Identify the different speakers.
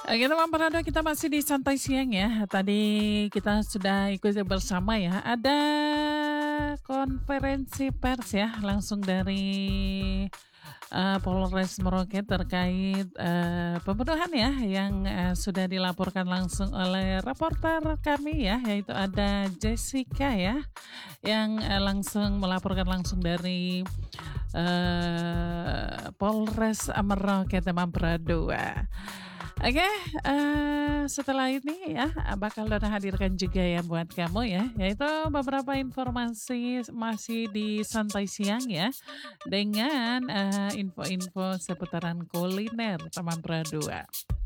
Speaker 1: Oke teman Prado, kita masih di santai siang ya. Tadi kita sudah ikuti bersama ya. Ada konferensi pers ya, langsung dari Polres Merauke terkait pembunuhan ya, yang sudah dilaporkan langsung oleh reporter kami ya, yaitu ada Jessica ya, yang langsung melaporkan langsung dari Polres Merauke teman Prado. Oke, setelah ini ya bakal Dona hadirkan juga ya buat kamu ya, yaitu beberapa informasi masih di santai siang ya, dengan info-info seputaran kuliner teman Pradua.